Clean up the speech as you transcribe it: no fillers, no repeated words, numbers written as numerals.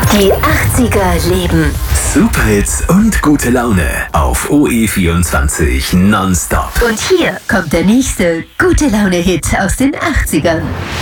Die 80er leben. Superhits und gute Laune auf OE24 nonstop. Und hier kommt der nächste gute Laune-Hit aus den 80ern.